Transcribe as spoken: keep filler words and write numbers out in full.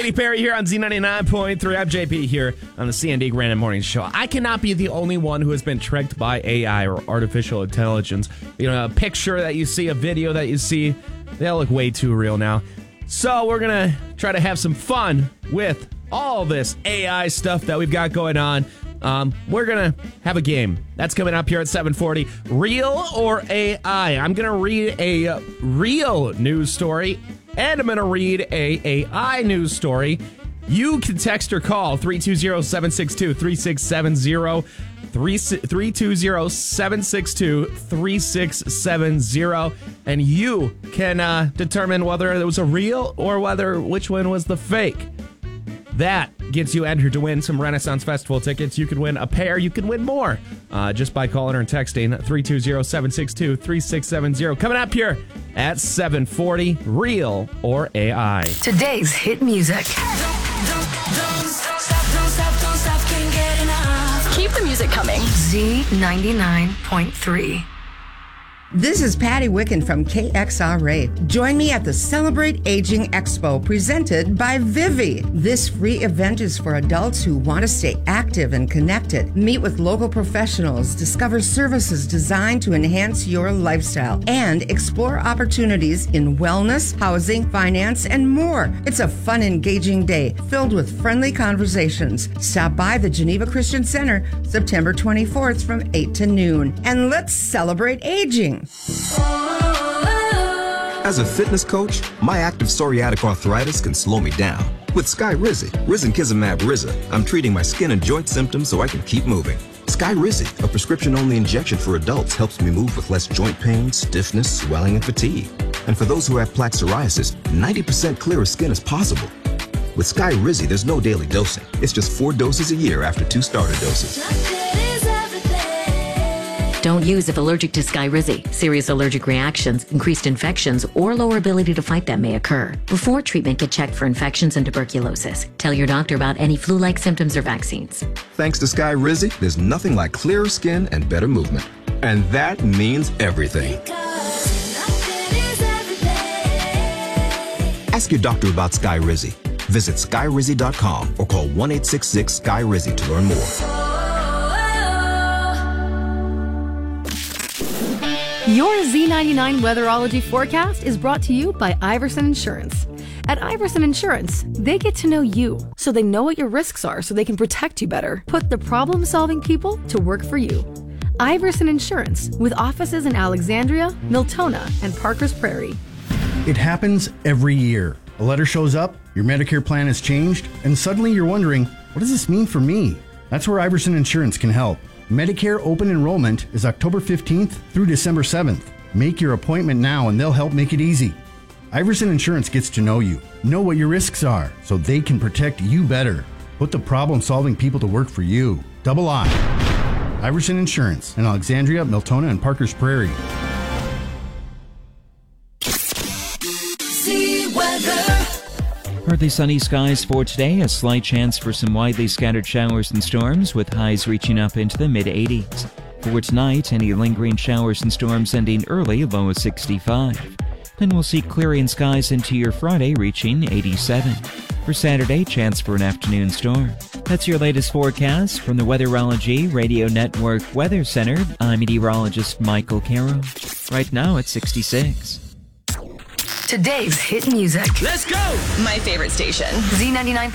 Katy Perry here on Z ninety-nine point three. I'm J P here on the C N D Grand Morning Show. I cannot be the only one who has been tricked by A I or artificial intelligence. You know, a picture that you see, a video that you see, they all look way too real now. So we're going to try to have some fun with all this A I stuff that we've got going on. Um, we're going to have a game. That's coming up here at seven forty. Real or A I? I'm going to read a uh, real news story, and I'm going to read a AI news story. You can text or call three two zero, seven six two, three six seven zero, three two zero, seven six two, three six seven zero, and you can uh, determine whether it was a real or whether which one was the fake. That gets you entered to win some Renaissance Festival tickets. You could win a pair. You can win more uh, just by calling or texting three two zero, seven six two, three six seven zero. Coming up here at seven forty, Real or A I. Today's hit music. Keep the music coming. Z ninety-nine point three. This is Patty Wicken from K X R A. Join me at the Celebrate Aging Expo presented by Vivi. This free event is for adults who want to stay active and connected. Meet with local professionals, discover services designed to enhance your lifestyle, and explore opportunities in wellness, housing, finance, and more. It's a fun, engaging day filled with friendly conversations. Stop by the Geneva Christian Center September twenty-fourth from eight to noon. And let's celebrate aging. As a fitness coach, my active psoriatic arthritis can slow me down. With Skyrizi, Risankizumab Riza, I'm treating my skin and joint symptoms so I can keep moving. Skyrizi, a prescription-only injection for adults, helps me move with less joint pain, stiffness, swelling, and fatigue. And for those who have plaque psoriasis, ninety percent clearer skin is possible. With Skyrizi, there's no daily dosing. It's just four doses a year after two starter doses. Don't use if allergic to Skyrizi. Serious allergic reactions, increased infections, or lower ability to fight them may occur. Before treatment, get checked for infections and tuberculosis. Tell your doctor about any flu-like symptoms or vaccines. Thanks to Skyrizi, there's nothing like clearer skin and better movement. And that means everything. Ask your doctor about Skyrizi. Visit Skyrizi dot com or call one eight six six Sky Rizi to learn more. Your Z ninety-nine Weatherology forecast is brought to you by Iverson Insurance. At Iverson Insurance, they get to know you, so they know what your risks are so they can protect you better. Put the problem-solving people to work for you. Iverson Insurance, with offices in Alexandria, Miltona, and Parkers Prairie. It happens every year. A letter shows up, your Medicare plan has changed, and suddenly you're wondering, what does this mean for me? That's where Iverson Insurance can help. Medicare open enrollment is October fifteenth through December seventh. Make your appointment now and they'll help make it easy. Iverson Insurance gets to know you, know what your risks are, so they can protect you better. Put the problem-solving people to work for you. Double I. Iverson Insurance in Alexandria, Miltona, and Parkers Prairie. Z Weather. Partly sunny skies for today, a slight chance for some widely scattered showers and storms with highs reaching up into the mid eighties. For tonight, any lingering showers and storms ending early, low of sixty-five. Then we'll see clearing skies into your Friday reaching eighty-seven. For Saturday, chance for an afternoon storm. That's your latest forecast from the Weatherology Radio Network Weather Center. I'm meteorologist Michael Caro. Right now it's sixty-six. Today's hit music. Let's go! My favorite station. Z ninety-nine point